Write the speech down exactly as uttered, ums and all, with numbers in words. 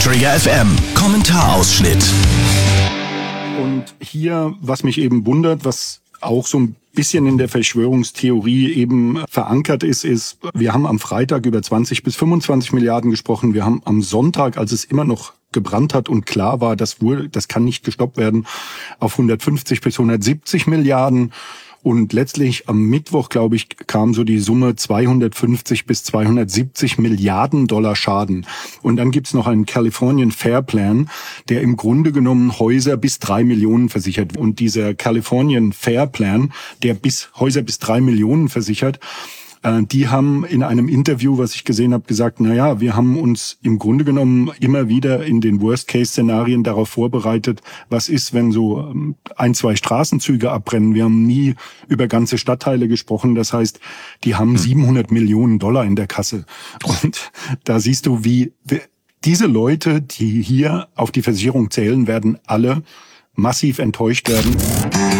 Trigger F M, Kommentarausschnitt. Und hier, was mich eben wundert, was auch so ein bisschen in der Verschwörungstheorie eben verankert ist, ist, wir haben am Freitag über zwanzig bis fünfundzwanzig Milliarden gesprochen. Wir haben am Sonntag, als es immer noch gebrannt hat und klar war, das wohl, das kann nicht gestoppt werden, auf hundertfünfzig bis hundertsiebzig Milliarden. Und letztlich am Mittwoch, glaube ich, kam so die Summe zweihundertfünfzig bis zweihundertsiebzig Milliarden Dollar Schaden. Und dann gibt's noch einen Californian Fair Plan, der im Grunde genommen Häuser bis drei Millionen versichert. Und dieser Californian Fair Plan, der bis Häuser bis drei Millionen versichert, die haben in einem Interview, was ich gesehen habe, gesagt, na ja, wir haben uns im Grunde genommen immer wieder in den Worst-Case-Szenarien darauf vorbereitet, was ist, wenn so ein, zwei Straßenzüge abbrennen. Wir haben nie über ganze Stadtteile gesprochen. Das heißt, die haben siebenhundert Millionen Dollar in der Kasse. Und da siehst du, wie diese Leute, die hier auf die Versicherung zählen, werden alle massiv enttäuscht werden.